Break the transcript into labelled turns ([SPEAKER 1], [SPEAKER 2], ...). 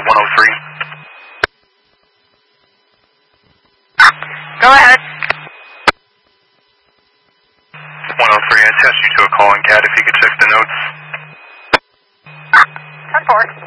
[SPEAKER 1] 103.
[SPEAKER 2] Go ahead.
[SPEAKER 1] 103, I attached you to a calling cat if you could check the notes.
[SPEAKER 2] 10-4.